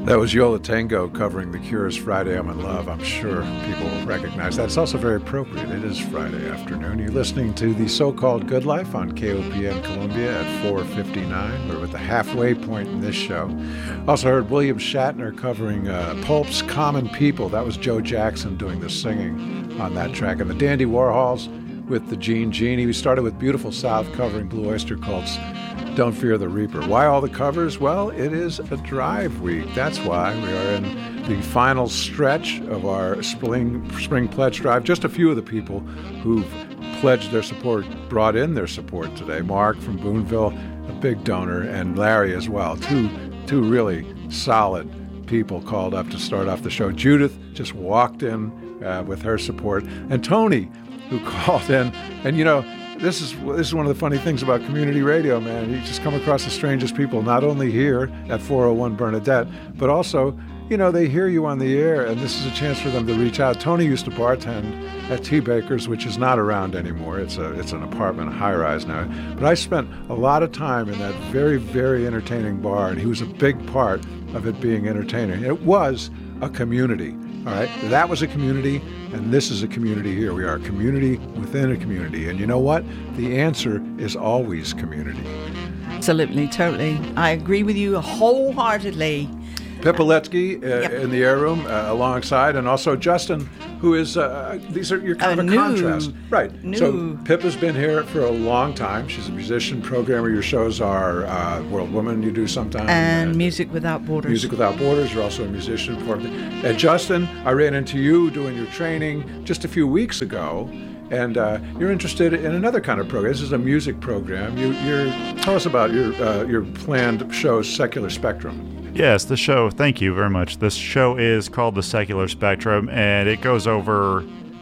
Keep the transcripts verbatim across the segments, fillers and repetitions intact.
That was Yo La Tengo covering The Cure's Friday I'm in Love. I'm sure people will recognize that. It's also very appropriate. It is Friday afternoon. You're listening to the so-called Good Life on K O P N Columbia at four fifty-nine. We're at the halfway point in this show. Also heard William Shatner covering uh, Pulp's Common People. That was Joe Jackson doing the singing on that track. And the Dandy Warhols with the Gene Genie. We started with Beautiful South covering Blue Oyster Cult's Don't Fear the Reaper. Why all the covers? Well, it is a drive week. That's why we are in the final stretch of our spring, spring pledge drive. Just a few of the people who've pledged their support, brought in their support today. Mark from Boonville, a big donor, and Larry as well. Two, two really solid people called up to start off the show. Judith just walked in uh, with her support. And Tony, who called in, and you know, This is this is one of the funny things about community radio, man. You just come across the strangest people, not only here at four oh one Bernadette, but also, you know, they hear you on the air, and this is a chance for them to reach out. Tony used to bartend at T Baker's, which is not around anymore. It's a it's an apartment, a high-rise now. But I spent a lot of time in that very, very entertaining bar, and he was a big part of it being entertaining. It was a community. All right, that was a community, and this is a community here. We are a community within a community. And you know what? The answer is always community. Absolutely, totally. I agree with you wholeheartedly. Pippa Letsky uh, Yep. in the air room uh, alongside, and also Justin, who is, uh, these are, you're kind A of a new- contrast. Right. new- So Pippa's been here for a long time. She's a musician, programmer. Your shows are uh, World Woman, you do sometimes. And uh, Music Without Borders. Music Without Borders. You're also a musician. And Justin, I ran into you doing your training just a few weeks ago, and uh, you're interested in another kind of program. This is a music program. You, you're tell us about your uh, your planned show, Secular Spectrum. Yes, the show, thank you very much. This show is called The Secular Spectrum, and it goes over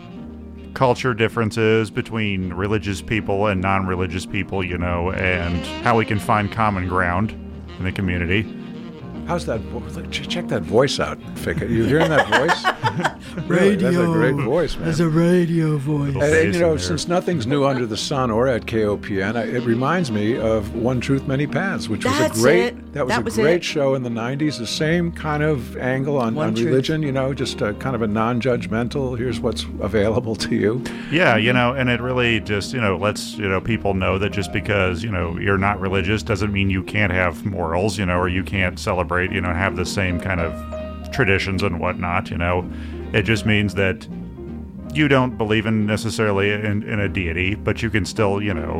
culture differences between religious people and non-religious people, you know, and how we can find common ground in the community. How's that? vo- Look, ch- check that voice out, Fika. You hearing that voice? Really, that's a great voice, man. As a radio voice. And, bass and, you know, in there. since nothing's new under the sun or at K O P N, I, it reminds me of One Truth, Many Paths, which was That's a great it. that was That a was great it. show in the nineties. The same kind of angle on, One on Truth. religion, you know, just a, kind of a non-judgmental. Here's what's available to you. Yeah, you know, and it really just, you know, lets, you know, people know that just because, you know, you're not religious doesn't mean you can't have morals, you know, or you can't celebrate, you know, have the same kind of traditions and whatnot, you know. It just means that you don't believe in necessarily in, in a deity, but you can still, you know,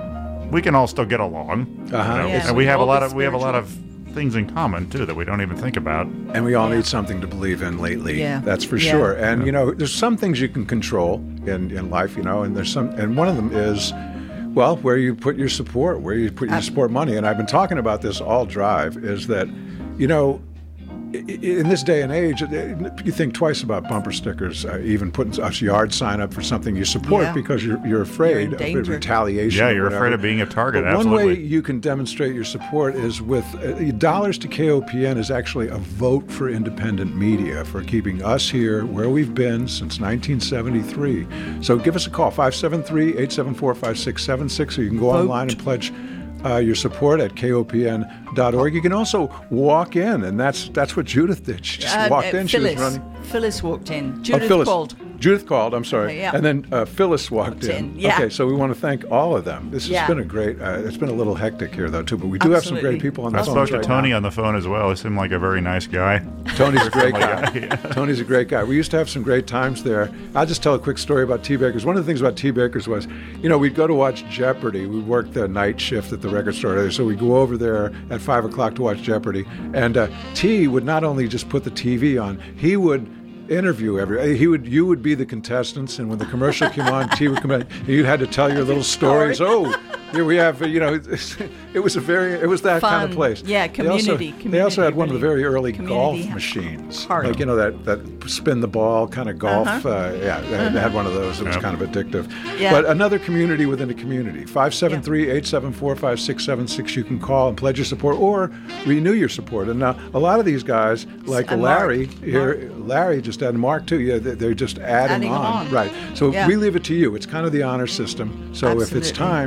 we can all still get along. Uh-huh. You know? Yeah. And we have a All lot the of we have a lot of things in common too that we don't even think about. And we all Yeah. need something to believe in lately. Yeah. That's for Yeah. sure. And, you know, there's some things you can control in, in life, you know, and there's some, and one of them is, well, where you put your support, where you put your support money. And I've been talking about this all drive, is that, you know, i- i- in this day and age, you think twice about bumper stickers, uh, even putting a yard sign up for something you support Yeah. because you're, you're afraid You're in of danger. retaliation. Yeah, or you're whatever. afraid of being a target. But one Absolutely. way you can demonstrate your support is with uh, dollars to K O P N is actually a vote for independent media for keeping us here where we've been since nineteen seventy-three. So give us a call, five seven three, eight seven four, five six seven six, or you can go Vote. online and pledge uh, your support at K O P N dot org. You can also walk in, and that's that's what Judith did. She just Uh, walked uh, in. Phyllis. She was running. Phyllis walked in. Oh, Judith Phyllis. called. Judith called, I'm sorry. Okay, yeah. And then uh, Phyllis walked Walked in. in, yeah. Okay, so we want to thank all of them. This has Yeah. been a great, uh, it's been a little hectic here, though, too, but we do have some Absolutely. great people on the I phone spoke to right Tony now. on the phone as well. He seemed like a very nice guy. Tony's a great guy. Yeah. Tony's a great guy. We used to have some great times there. I'll just tell a quick story about T Baker's. One of the things about T Baker's was, you know, we'd go to watch Jeopardy. We worked the night shift at the record store, so we'd go over there at five o'clock to watch Jeopardy. And uh, T would not only just put the T V on, he would interview every he would you would be the contestants, and when the commercial came on, T would come in, you had to tell your little stories. Oh, here we have, you know, it was a very it was that kind of Fun. place. Yeah, They also- community, They also had community, one of the very early community golf machines, heart. like, you know, that that spin the ball kind of golf. Uh-huh. Uh, yeah, they, they had one of those. It was Yeah. kind of addictive. Yeah. But another community within a community. five seven three, eight seven four, five six seven six. You can call and pledge your support or renew your support. And now a lot of these guys, like And Mark. Larry here, Larry just added Mark too. Yeah, they- they're just adding, Adding on. Right. So Yeah. we leave it to you. It's kind of the honor system. So if it's Absolutely. time, it's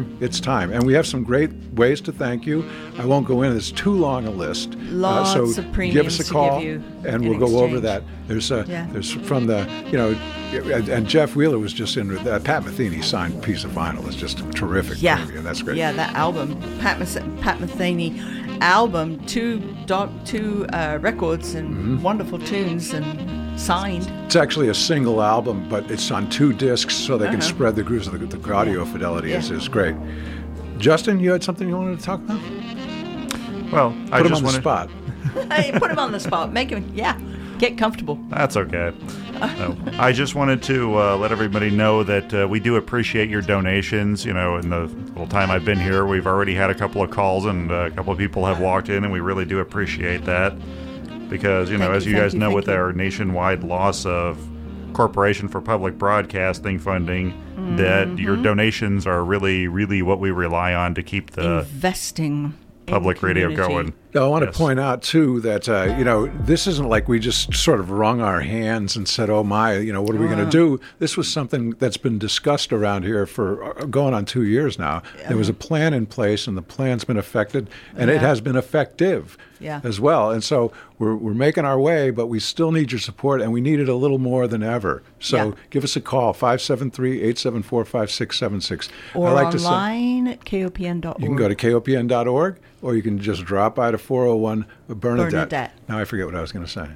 time. And we have some great ways to thank you. I won't go in. It's too long a list. Lots uh, so of give premiums us a to call, give you and in we'll go over exchange. that. There's uh, Yeah. there's from the, you know, and, and Jeff Wheeler was just in with uh, Pat Metheny signed piece of vinyl. It's just a terrific Yeah. premium. That's great. Yeah, that album, Pat, Meth- Pat Metheny album, two doc, two uh, records and Mm-hmm. wonderful tunes and signed. It's actually a single album, but it's on two discs so they can Uh-huh. spread the grooves. The, the audio fidelity is, Yeah. is great. Justin, you had something you wanted to talk about? Well, I Put him just on the wanted, spot. Hey, put him on the spot. Make him, yeah, get comfortable. That's okay. No, I just wanted to uh, let everybody know that uh, we do appreciate your donations. You know, in the little time I've been here, we've already had a couple of calls and uh, a couple of people have walked in, and we really do appreciate that. Because, you know, Thank as you, you thank guys you, know, thank with you. our nationwide loss of Corporation for Public Broadcasting funding, Mm-hmm. that your donations are really, really what we rely on to keep the Investing in public radio community. going. Now, I want Yes. to point out, too, that, uh, you know, this isn't like we just sort of wrung our hands and said, oh, my, you know, what are we going to do? This was something that's been discussed around here for uh, going on two years now. There was a plan in place, and the plan's been affected, and it Yeah. has been effective Yeah. as well. And so we're, we're making our way, but we still need your support, and we need it a little more than ever. So Yeah. give us a call, five seven three, eight seven four, five six seven six. Or I like to say, online at K O P N dot org. you can go to K O P N dot org, or you can just drop by to four oh one Bernadette. Bernadette. Now I forget what I was going to say.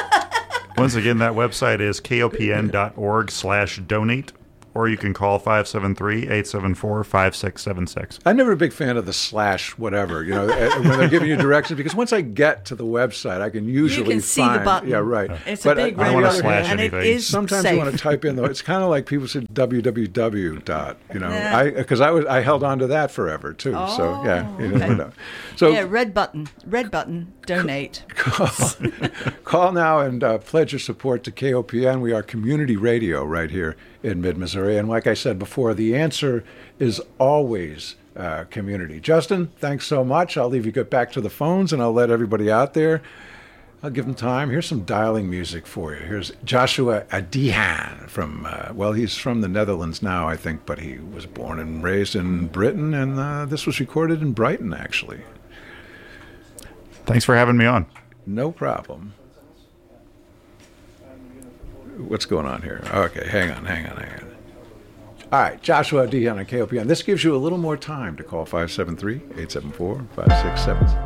Once again, that website is K O P N dot org slash donate, or you can call five seven three, eight seven four, five six seven six. I'm never a big fan of the slash whatever, you know, uh, when they're giving you directions, because once I get to the website, I can usually You can see the find, button. yeah, right. It's But a big on I don't the wanna other slash hand, and it anything. is sometimes safe. you want to type in, though, it's kind of like people said www dot, you know, Yeah. I because I was I held on to that forever too. so yeah, you never okay. know. So Yeah, red button, red button, donate. call, call now and uh, pledge your support to K O P N. We are community radio right here in mid-Missouri. And like I said before, the answer is always uh, community. Justin, thanks so much. I'll leave you get back to the phones, and I'll let everybody out there. I'll give them time. Here's some dialing music for you. Here's Joshua Adihan from, uh, well, he's from the Netherlands now, I think, but he was born and raised in Britain, and uh, this was recorded in Brighton, actually. Thanks for having me on. No problem. What's going on here? Okay, hang on, hang on, hang on. All right, Joshua D on K O P N. This gives you a little more time to call five seven three, eight seven four, five six seven six.